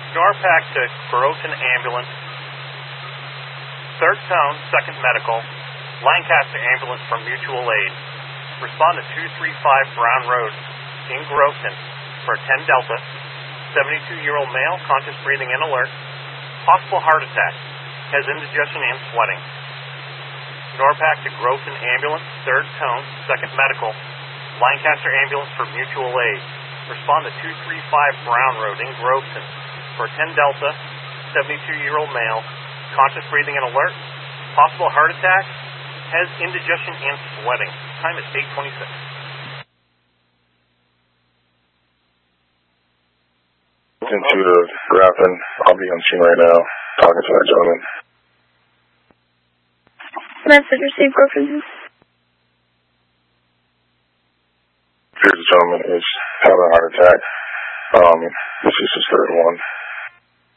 Norpac to Groton Ambulance. Third Tone, Second Medical. Lancaster Ambulance for Mutual Aid. Respond to 235 Brown Road in Groton for 10 Delta. 72-year-old male, conscious breathing and alert. Possible heart attack. Has indigestion and sweating. Norpac to Groton Ambulance. Third Tone, Second Medical. Lancaster Ambulance for Mutual Aid. Respond to 235 Brown Road in Groton for 10 Delta. 72-year-old male, conscious breathing and alert. Possible heart attack. Has indigestion and sweating. Time is 8:26. Into the Grafton. I'll be on scene right now, talking to that gentleman. Message received, Griffin. Here's the gentleman is having a heart attack. This is his third one.